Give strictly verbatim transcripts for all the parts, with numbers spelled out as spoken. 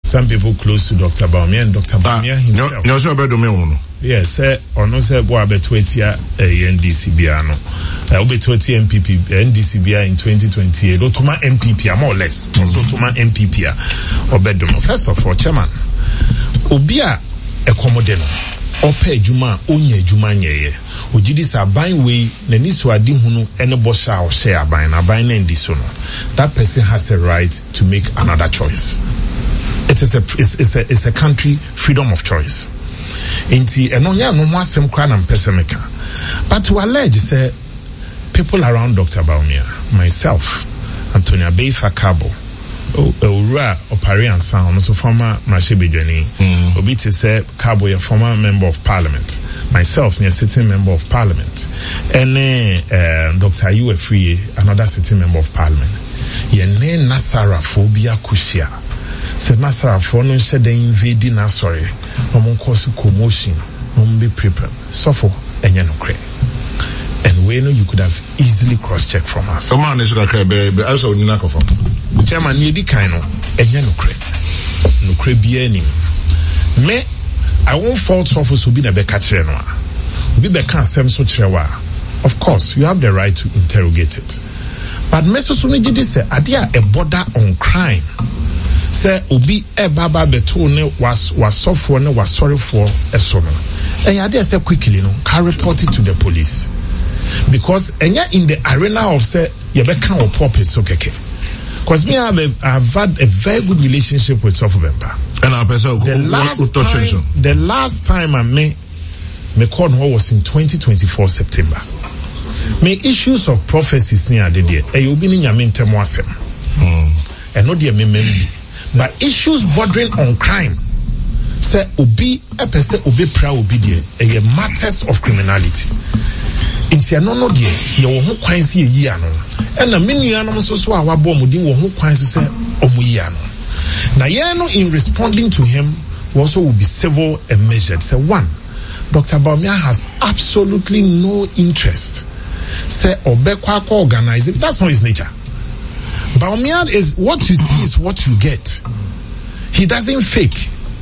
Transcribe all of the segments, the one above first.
some people close to Doctor Bawumia and Doctor Bawumia ah, himself. No, no, no, yes, sir. Or no, sir. Boy, betwetia N D C B A no. Uh, betwetia M P P N D C B A in twenty twenty-eight. Otoma M P P more or less. Also, Otoma M P P or bedroom. First of all, chairman, Obia ekomodeno. Ope juma onye juma nyeye. Ojidi sa bain way neni swadi hunu ene bosha or share bain a bain and disono. That person has a right to make another choice. It is a it's, it's a it's a country freedom of choice. Inti enonya no mwasem kwa na mpese meka. But to allege say people around Doctor Bawumia, myself, Antonia Beifa Cabo, Ura Oparian Sound, also former Mashibi Johnny, Obiti say Cabo, a former member of parliament, myself, near sitting member of parliament, and uh, Doctor Ayu Free, another sitting member of parliament. Yene Nasara phobia kushia. Se Nasara for no shed the invading Nasori, no more cause commotion, no be prepared. Suffer and yanokre. And we know you could have easily cross-checked from us. So man is like a also Ninakofo. Chairman, yedi kaino, enya nukre. Nukre bienim. Me, I won't fault office will be na beka chenwa. Be beka sem so chewa. Of course, you have the right to interrogate it. But meso sunijidi se, adia a border on crime. Se, ubi e baba beto ne was, was software ne was sorry for a sono. And adia se quickly no, can report it to the police. Because enya in the arena of say yebeka or purpose so keke. Because me I have a, I have had a very good relationship with Sofo Bemba. And our person the last time the last time I met me called her was in twenty twenty-four September. Me issues of prophecies near the day. E obi ni nyame ntem wasem. Mm. And no dey me membi. But issues bordering on crime. Say obi epese obi pra obi dey e matters of criminality. Inti ano no de ye wo ho kwan se yi ano ena menua no so so a wabo mudin wo ho kwan so se omu yi ano na ye no in responding to him also will be civil and measured. Say one, Doctor Bawumia has absolutely no interest say obekwa ko organize it. That's not his nature. Bawumia is what you see is what you get. He doesn't fake.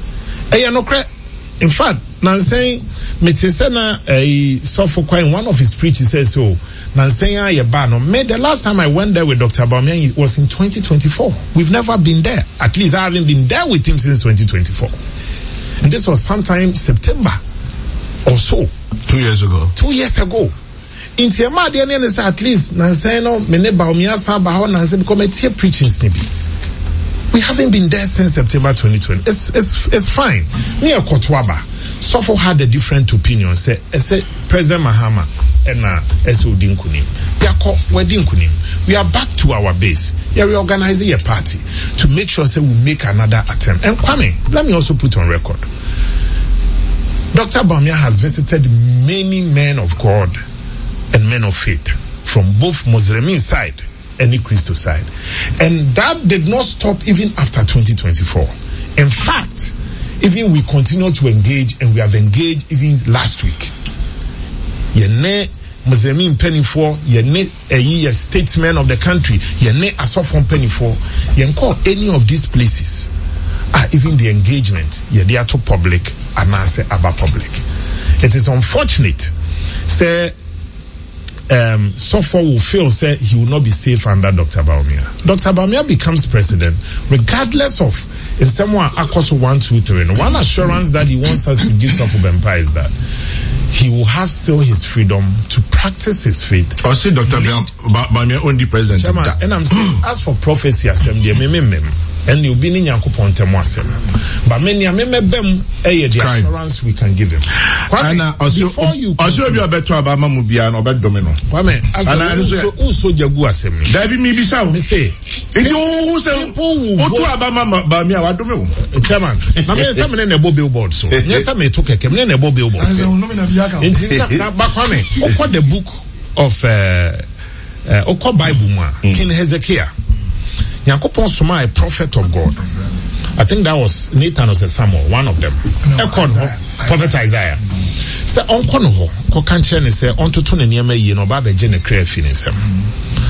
Eh no cre in fact Nanseng Metisena a Sofo in one of his preachers says so. Nanseng ye bano. Me the last time I went there with Doctor Bawumia was in twenty twenty-four. We've never been there. At least I haven't been there with him since twenty twenty-four. And this was sometime September or so. Two years ago. Two years ago. In Tiama the end is at least Nanseng no mene Bawumia sa ba ho Nanseng because me tie preaching snibi. We haven't been there since September twenty twenty. It's it's it's fine. Me a Kotwaba. Sofo had a different opinion. Say, say President Mahama and uh, S O Dinkunim. We are called Wedinkunim. We are back to our base. We are reorganizing a party to make sure say we make another attempt. And Kwame, let me also put on record. Doctor Bawumia has visited many men of God and men of faith from both Muslim side and the Christo side. And that did not stop even after twenty twenty-four. In fact, even we continue to engage, and we have engaged even last week. Yene Muslim penny for yene a statesman of the country, yene asofon penny for yenko any of these places are even the engagement yede ato public and answer about public. It is unfortunate say um Sofo will feel say he will not be safe under Doctor Bawumia. Doctor Bawumia becomes president regardless of in someone across one, two, three. And one assurance that he wants us to give Sofo Bemba is that he will have still his freedom to practice his faith. I see Doctor Bawumia only president. Chairman, and I'm saying, as for prophecy assembly, me me me. And you'll be in Yankupon Temwasem. But many a member bem a the assurance we can give him. And before you also be a better about Mamubian or bad domino. Kwame, as I also Jagu assembly. David me be sound. Me say, it's who say, who about Bamia, what do you? Chairman, I'm going to summon a billboard. So, yes, I may took a camera a billboard. In Kwame, what the book of uh, Oko Bible, King Hezekiah. Yakupon Suma, a prophet of God. I think that was Nathan or Samuel, one of them. No, prophet Isaiah. Say onko no ho, ko kanche ne say onto to ne niam yi no ba be je ne kra fi ne nsem.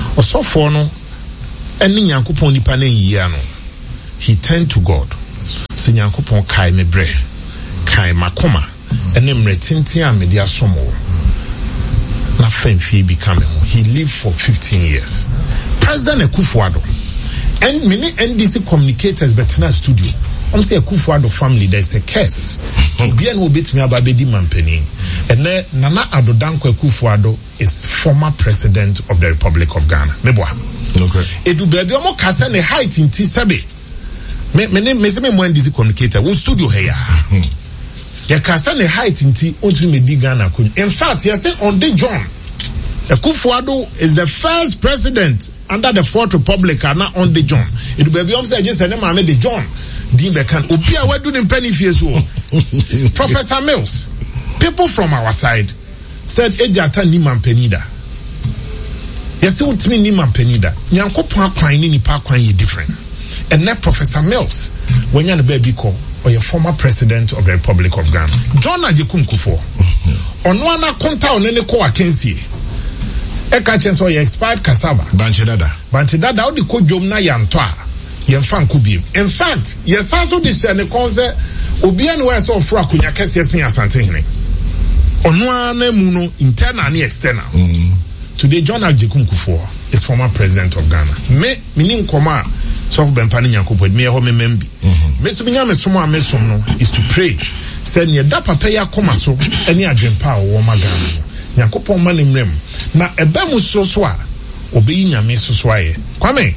Osofo no eni Yakupon nipa na yi ano. He turned to God. ɔsɛ Nyankopɔn kai me bre kai makoma ene mretintin a media somo na famfie become he lived for fifteen years. President Akufo-Addo and many N D C communicators betena studio. I'm say Akufo-Addo family there's a curse. Be an obit me ababedi mampeni. And then Nana Addo Dankwa Akufo-Addo is former president of the Republic of Ghana. Meboa. Okay. Edu baby omo kasa ne height in Tisabe. Me me me say me mo N D C communicator. Wo studio here. Ya kasa ne height in T ontri me di Ghana kun. In fact, you say on the John Akufo-Addo is the first president under the Fourth Republic and not on the John. It will be obviously just a name I made the John. Dimbekan. Opia we do them penny fees. Professor Mills. People from our side said Ejata Niman Penida. Yes, what mean Niman Penida? Nyanko pa kwan ni pa kwan ye different. And now Professor Mills, when you're the baby call or your former president of the Republic of Ghana. John Ajikun Kufuor. Onwana konta onene ko akensi. Eka chance or expired cassava. Banchedada. Banchedada o di ko jom na yantwa. Yemfan kubim. In fact, yes also di share ne konse obi anu we so ofra kunya kese sin asante hene. Onwana mu no internal and external. Mm. Today John Ajikun Kufuor is former president of Ghana. Me mini nkoma so of Bempani Nyankopɔn me ho me membi. Me so binya me somo a me som no is to pray. Send ye da papa ya koma so eni adwempa wo ma Ghana. Nyankopɔn ma nemrem na eba mu so so a obeyi nyame so so aye. Kwame.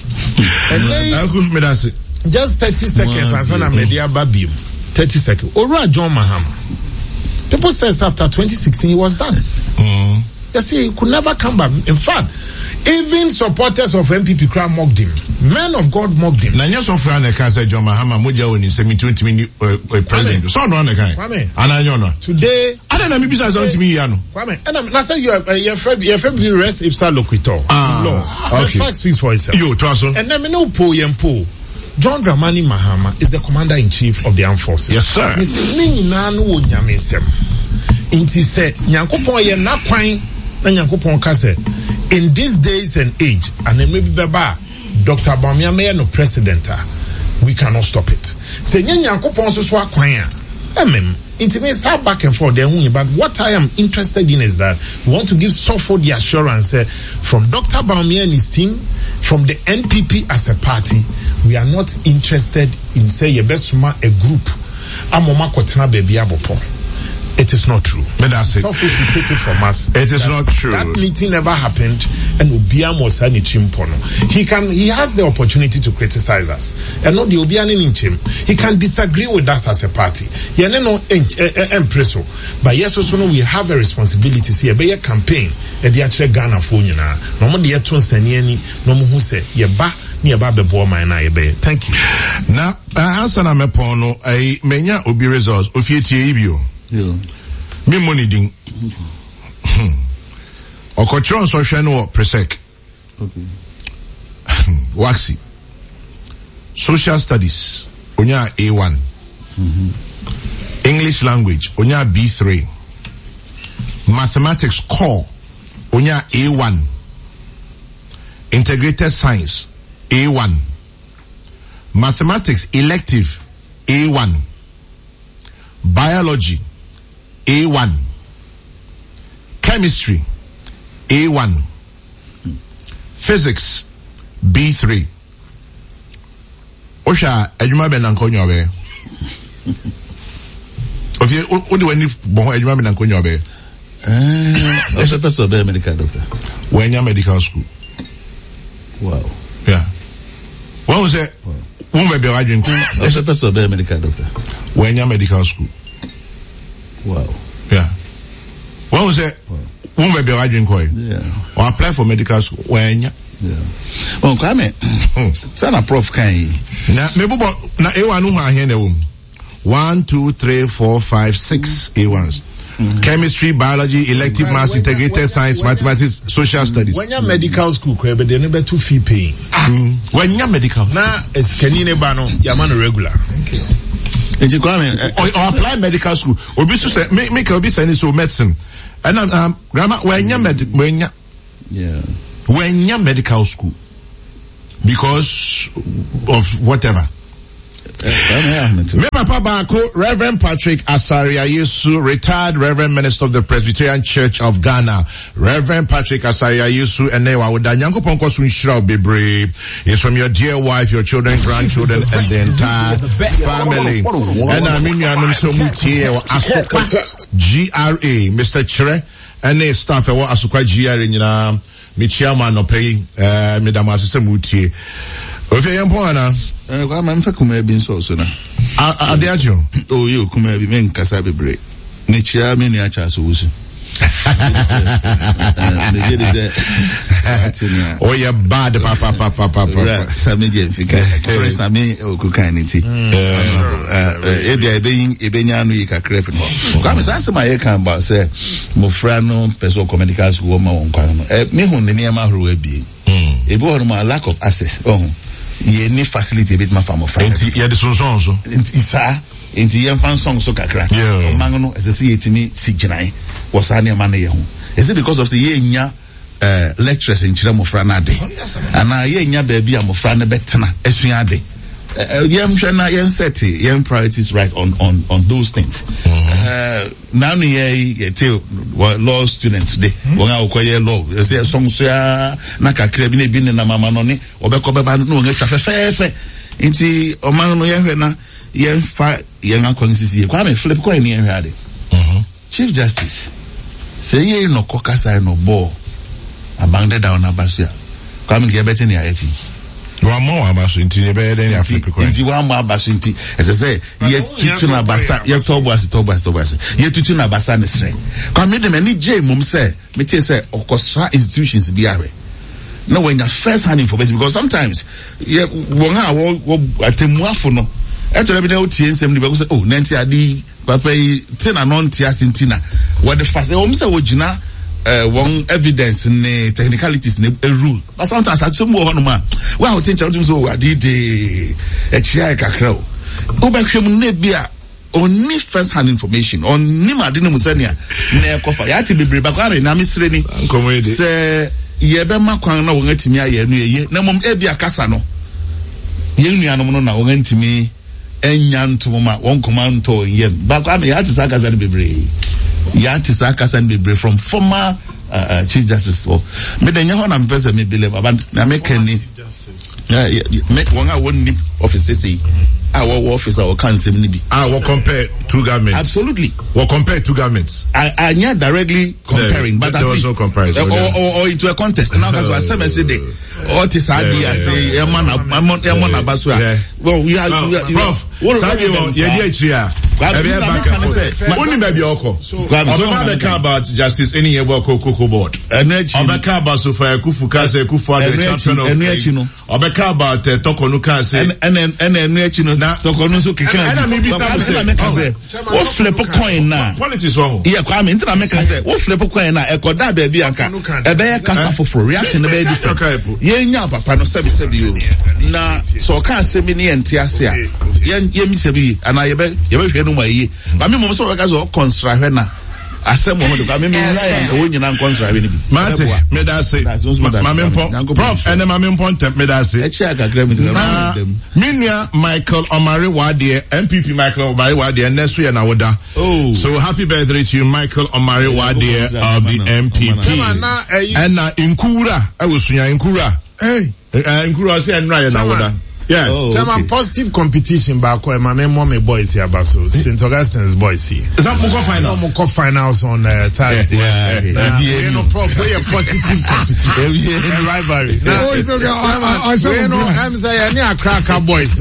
Just thirty seconds and sana media babim. thirty seconds. Ora John Mahama. People says after twenty sixteen he was done. Mm. You see, he could never come back. In fact, even supporters of M P P crowd mocked him. Men of God mocked him. Nanya so far na can say John Mahama moja woni seventy twenty minute president. So no na kan. Kwame. Ananyo no. Today, I don't know me bisa so ntimi ya no. Kwame. And na say you are your friend your friend be rest ipsa loquitur. Ah. Law. Okay. The fact speaks for itself. Yo, to aso. And then me no po yem po. John Dramani Mahama is the commander-in-chief of the armed forces. Yes, sir. Mister Ninyina no wo nyame sem. Inti se Nyankopɔn ye na kwan na Nyankopɔn ka se in these days and age and then maybe baba Doctor Bawumia me no president we cannot stop it. Se Nyankopɔn so so akwan a emem inti me sa back and forth there but what I am interested in is that we want to give Suffolk the assurance uh, from Doctor Bawumia and his team, from the N P P as a party, we are not interested in say yebesuma a group amoma kotena baby abopo. It is not true. But that's it. Suffolk should take it from us. It is not true. That meeting never happened, and Obiam was an Chimpono. He can, he has the opportunity to criticize us, and not the Obian in him. He can disagree with us as a party. He no impresso, but yes, also we have a responsibility. See, be a campaign, and the actual Ghana for you now. No more the Eton Seniani, no more who say ye ba. Thank you. Now, answer na mepono I menya obi results ofietie ibio. Yeah. Me money ding. Okotron so hwe no presec. Okay. Waxy. Social studies onya A one. Mm-hmm. English language onya B three. Mathematics core onya A one. Integrated science A one. Mathematics elective A one. Biology A one. Chemistry A one. Physics B three. Osha adwuma be na nkonyo be. Ofie o de wani bon adwuma be na nkonyo be. Eh, o se person be medical doctor. Wenya medical school. Wow. Yeah. What was it? Who may be arguing? There's a person be medical doctor. When you're medical school. Wow. Yeah. What was it? Who may be arguing? Yeah. Or apply for medical school. When you. Yeah. Well, come in. Sana prof can you? Na me bubo na A one who are here in the room. One, two, three, four, five, six A ones. Mm-hmm. Chemistry, biology, elective right, maths, integrated when, science, when, mathematics, social studies. When you're medical school, but they never too fee paying. Mm. When you're medical, now it's Kenine Bano, Yaman regular. Okay. Or, or apply medical school. Or be to say, make make a be saying so medicine. And um, um grandma, when you're med, when you, yeah, when you're medical school, because of whatever. Me papa Bako, Reverend Patrick Asaria Yesu, retired Reverend Minister of the Presbyterian Church of Ghana. Reverend Patrick Asaria Yesu, and Newa with Danyanko Ponko Swinshra Bebre is from your dear wife, your children, grandchildren, and the entire family. And I mean, you are so muti or Asuka G R A, Mister Chere, and the staff of Asuka G R A in mi chairman no pay, uh, Madam Assistant Muti. Okay, Yampona. Eh, kwa mamfa kuma bi nso so na. A ade ajo. Oh, you kuma bi men kasa bebre. Ne chia me ni acha so wusu. Oh, yeah, bad, papa, papa, papa. Sami gen fika. Sami okukan ni ti. Eh, ebi ebe ebe nya anu yika kref no. Kwa me sanse ma ye kan ba say mo fra no person of medical school ma won kwan no. Eh, me hu ne niam ahoro abi. Ebi won ma lack of access. Oh. Ye ni facility bit ma famo fra. Enti ye de so so so. Enti isa, enti ye fan song so kakra. Yeah. Mango as see etimi signai was ani man ye hu. Is it because of the ye nya uh lectures in chira mo fra na de. Ana ye nya ba bia mo fra na betena esua de. Ye mhwe na ye set ye priorities right on on on those things. Uh now ye ye tell law students de won akoye law say song so na kakra bi na bi na mama no ne obekọ beba no won atwa fefefe nti oman no ye hwe na ye fa ye ngakwonsisi kwa me flip kwa ni ye hwe ade. Chief Justice say ye no kokasa no bo abandoned down abasia kwa me ge beti ni ayeti wa mo abaso nti ye be den ya flip kwa nti wa mo abaso nti ese say ye tutu na basa ye tobas tobas tobas ye tutu na basa ne sre kwa me dem ani je mum say me tie say okosra institutions bi are no when your first hand information because sometimes ye won ha wo atemuafo no eto bi na o tie nsem ni be say oh nanti adi papa yi tina non tia sintina what the fast o mse wo gina uh, one evidence ne technicalities ne a rule but sometimes I some ho no ma wa o tin chawdum so adi de e chia e kakra o o ba hwem na bia oni first hand information oni ma de no musania na e kofa ya ti bebre ba kwa na misre ni nkomede se ye be makwan na won atimi aye no eye na mom e bia kasa no ye nuanom no na won antimi enya ntoma won komanto yem ba kwa me ya ti saka san bebre ya ti saka san bebre from former uh, uh, Chief Justice so me de nya ho na me pese me believe aba na me kan ni yeah me won a won ni office say our officer or council ni bi ah we compare two governments absolutely we compare two governments I I not directly comparing there, but there at was least no comparison or, or, or into a contest now that's what I say day or this idea say e man e man abaso well we are prof sabi won ye dey chia e be back and forth only baby oko obama be ka about justice any year work Cocoa board obeka about so for Kufuka say Kufu the champion of obeka about Tokonu ka say and and and enu echi no Tokonu so kika and me be say what flip coin na politics wrong yeah kwa me ntina make say what flip coin na e koda ba bi anka e be kasa for reaction be different ye nya papa no sabi sabi o na so ka say me ne ente ase a ye ye mi sabi ana ye be ye be hwe no ma yi ba me mo so ka so construct hwe na asem ho do ka me me na wo nyina construct hwe ni bi mate me da say ma me pon prof ene ma me pon tem me da say e chia kakra me dem minia Michael Omari Wade M P P Michael Omari Wade nesu ye na woda oh so happy birthday to you Michael Omari Wade of the M P P and na inkura e wo sunya inkura hey inkura say enra ye na woda. Yes. Oh, Chairman, okay. Positive competition back where my name mommy boys here, Basso. Saint Augustine's boys here. Is that Moko finals? No Moko finals on uh, Thursday. Yeah, yeah, yeah. Uh, yeah. You know, prof, we a positive competition. Yeah, rivalry. Oh, it's okay. You know, I'm saying, yeah, Accra boys.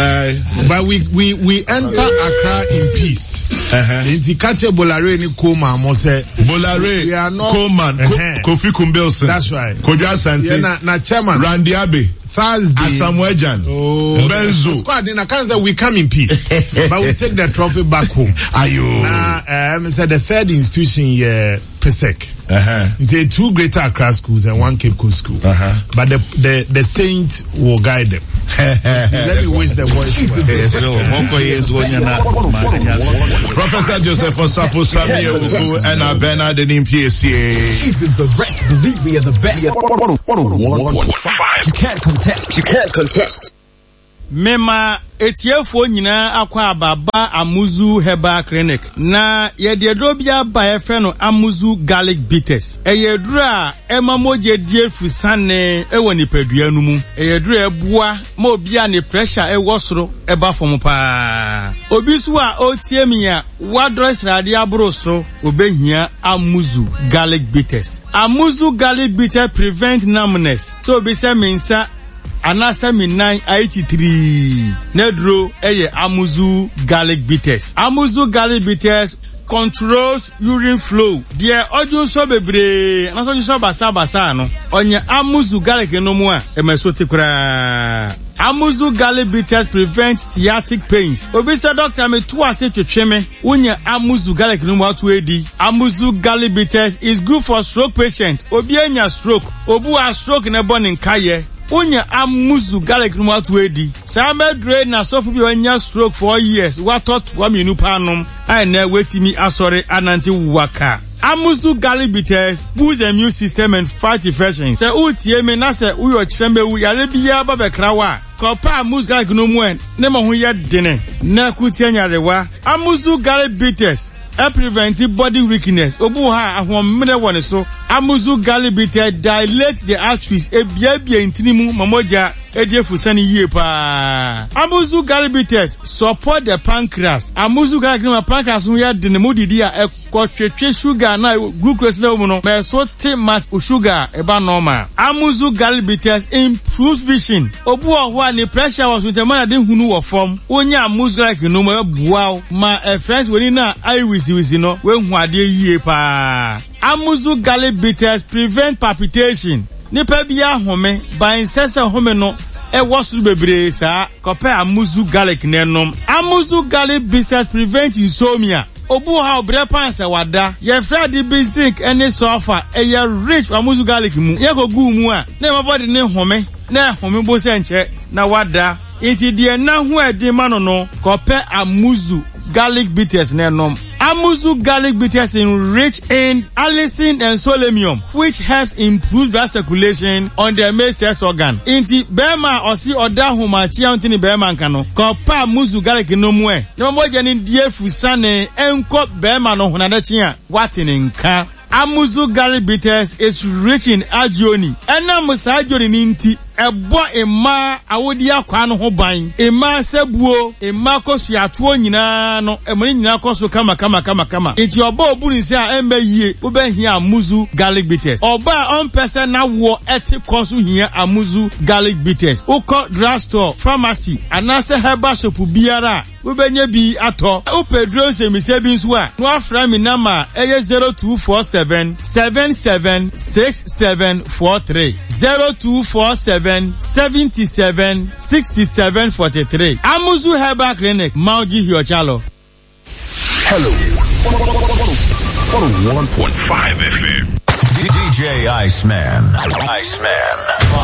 But we we we enter Accra in peace. In the catch Bolare ni Koma, Mose. Bolare. We are not Coleman. Kofi Kumbelson. That's right. Koja Santi. Yeah, na Chairman. Randy Abbey. Thursday. Asamoah Oh, Benzo. Squad in a cancer, we come in peace. But we take the trophy back home. Ayo. Now, um, said the third institution here, P S E C. Uh-huh. It's two Greater Accra schools and one Cape Coast school. Uh-huh. But the, the, the saint will guide them. Let me wish the boys well. Professor Joseph Osapo Sami Ewuku and Bernard in P S C A. Even the rest believe we are the best. one oh one point five. You can't contest. You can't contest. mema etiefo nyina akwa ababa Amuzu Herbal Clinic na yede dobia ba efe no Amuzu Garlic Bitters eyedura emamoje die fusane ewo nipadua nu mu eyedura ebua ma obia ne pressure ewo soro eba fom pa obi so a otiemia wadros rade abroso obehia Amuzu Garlic Bitters. Amuzu Garlic Bitters prevent numbness so be say mensa anasa mi nine eighty-three nedro eye Amuzu Garlic Bitters. Amuzu Garlic Bitters controls urine flow. Dear audio so bebre anaso so basa basa no onye Amuzu Garlic no mu a emesoti kura. Amuzu Garlic Bitters prevent sciatic pains. Obi say doctor me to ase twetwe me unya Amuzu Garlic no mu atu edi. Amuzu Garlic Bitters is good for stroke patient. Obi anya stroke, obu a stroke na born nkaye. Unya Amuzu Garlic no atu edi. Sama drain na sofu bi wanya stroke for years. What thought wa minu panom. I na wetimi asore ananti waka. Amuzu Garlic Bitters boosts the immune system and fight infections. Se utie me na se uyo chembe u yare biya ba bekrawa. Kopa Amuzu Garlic no mu en ne ma ho ye dene. Na kutie nyarewa. Amuzu Garlic Bitters e prevent body weakness. Obu ha ahomre woni so. Amuzu Garlic Bitters dilate the arteries e bia bia intinimu mamoja ediefusani yie pa. Amuzu Garlic Bitters support the pancreas. Amuzu Garlic no pancreas no ya de ne modidi a ekotwetwe sugar na glucose na mu no me so te mass sugar e ba normal. Amuzu Garlic Bitters improves vision. Obu ohwa ni pressure was with the man de hunu wo form. Onya Amuzu Garlic no ma bua ma e friends woni na ai wisi wisi no we hu ade yie pa. Amuzu Garlic Bitters prevent palpitation. Nipa bia home by incessant home no e wosu bebre sa kope Amuzu Garlic nenom. Amuzu Garlic Bitters prevent insomnia. Obu ha obre panse wada ye fradi basic any sofa e ye rich Amuzu Garlic mu ye go gu mu a na my body ne home na home bo se nche na wada iti die na hu edi ma no no kope Amuzu Garlic Bitters nenom. Amuzu Garlic Bitters is rich in allicin and selenium, which helps improve blood circulation on the male sex organ. Inti bema osi oda humachi antini bema nkano. Kopa Amuzu Garlic no mwe. No mo jeni die fusane enko bema no hunadachi ya watini nka. Amuzu Garlic Bitters is rich in agioni. Ena musa agioni ninti ebo ema awodi akwa no ho ban. Ema sebuo, ema kosu atuo nyina no, emoni nyina kosu kama kama kama kama. Iti oba obuni se a embe yie, ube hia Amuzu Garlic Bitters. Oba on person na wo eti kosu hia Amuzu Garlic Bitters. Uko drugstore, pharmacy, anase herbal shop biara. Ubenye bi ato. Upe drone se mi se bi nsuwa. Nwa fra mi nama eye zero two four seven seven seven six seven four three. zero two four seven seven seven six seven four three. Amuzu Herbal Clinic, Mauji Hiochalo. Hello. one oh one point five F M. D J Iceman. Iceman.